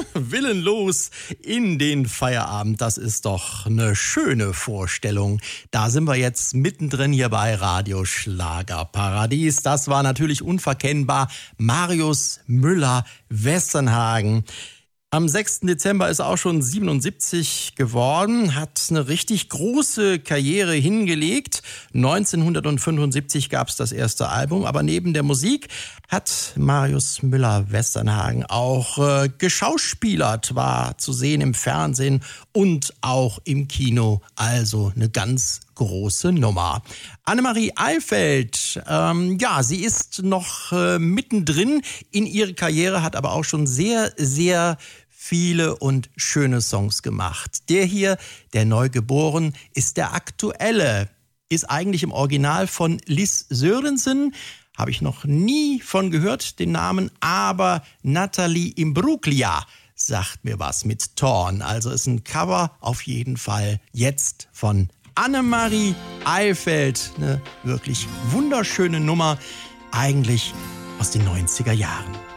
Willenlos in den Feierabend. Das ist doch eine schöne Vorstellung. Da sind wir jetzt mittendrin hier bei Radio Schlagerparadies. Das war natürlich unverkennbar Marius Müller-Westernhagen. Am 6. Dezember ist er auch schon 77 geworden, hat eine richtig große Karriere hingelegt. 1975 gab es das erste Album, aber neben der Musik hat Marius Müller-Westernhagen auch geschauspielert, war zu sehen im Fernsehen und auch im Kino, also eine ganz große Nummer. Annemarie Eifeld, sie ist noch mittendrin in ihrer Karriere, hat aber auch schon sehr, sehr viele und schöne Songs gemacht. Der hier, der Neugeboren, ist der aktuelle, ist eigentlich im Original von Lis Sørensen. Habe ich noch nie von gehört, den Namen, aber Nathalie Imbruglia sagt mir was mit Torn. Also ist ein Cover auf jeden Fall jetzt von Annemarie Eifeld. Eine wirklich wunderschöne Nummer, eigentlich aus den 90er Jahren.